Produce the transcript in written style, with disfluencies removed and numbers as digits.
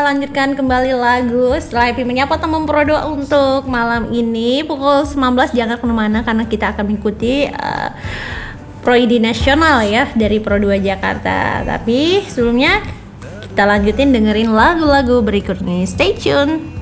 lanjutkan kembali lagu setelah Happy menyapa teman Pro 2 untuk malam ini pukul 19. Jangan kemana-mana karena kita akan mengikuti Pro ID Nasional ya dari Pro 2 Jakarta. Tapi sebelumnya kita lanjutin dengerin lagu-lagu berikutnya. Stay tune.